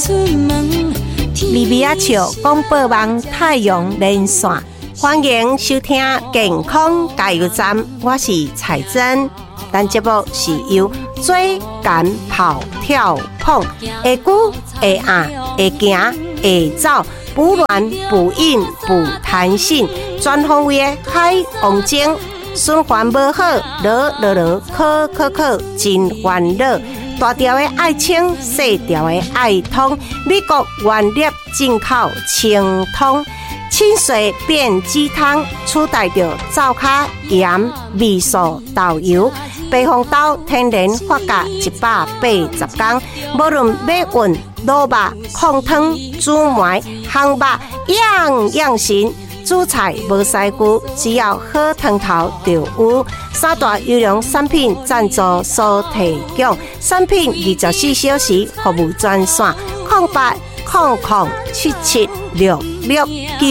利比亚球广播网太阳连线，欢迎收听健康加油站，我是彩珍。咱节目是由椎间跑跳碰，会久会硬会行会走，补卵补阴补弹性，全方位的海王精，循环无好，咳，真烦恼。大条的爱清，细条的爱通，美国原粒进口清通，清水变鸡汤，取代着灶卡盐、味素、豆油。白红豆天然发酵180天，无论要运、卤肉、控汤、煮糜、烘肉，样样行。煮菜无师傅，只要好汤头就有。三大优良产品赞助所提供，产品24小时服务专线：0800776669。